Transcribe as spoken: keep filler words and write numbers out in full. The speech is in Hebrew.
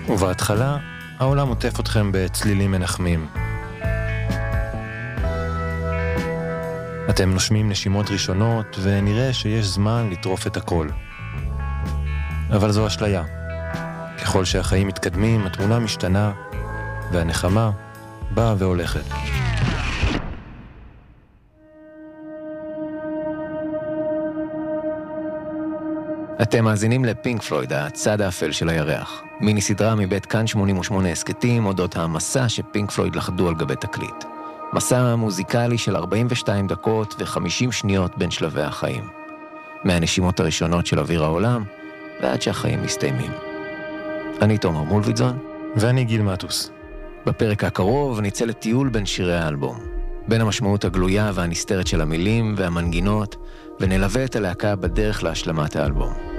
ובהתחלה, העולם עוטף אתכם בצלילים מנחמים. אתם נושמים נשימות ראשונות, ונראה שיש זמן לטרוף את הכל. אבל זו אשליה. ככל שהחיים מתקדמים, התמונה משתנה, והנחמה באה והולכת. אתם מאזינים לפינק פלויד, הצד האפל של הירח. מיני סדרה מבית כאן שמונים ושמונה הסקטים, אודות המסע שפינק פלויד לחדו על גבי תקליט. מסע מוזיקלי של ארבעים ושתיים דקות ו-חמישים שניות בין שלבי החיים. מהנשימות הראשונות של אוויר העולם, ועד שהחיים מסתיימים. אני תומר מולביטזון. ואני גיל מטוס. בפרק הקרוב נצא לטיול בין שירי האלבום. בין המשמעות הגלויה והנסתרת של המילים והמנגינות, ונלווה את הלהקה בדרך להשלמת האלבום.